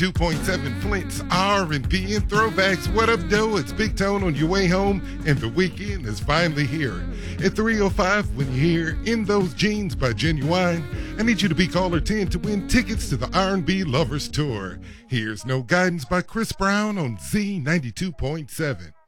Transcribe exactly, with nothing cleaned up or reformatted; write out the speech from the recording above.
ninety-two point seven Flint's R and B and throwbacks. What up, though? It's Big Tone on your way home, and the weekend is finally here. At three oh five, when you hear In Those Jeans by Genuine, I need you to be caller ten to win tickets to the R and B Lovers Tour. Here's No Guidance by Chris Brown on Z ninety-two point seven.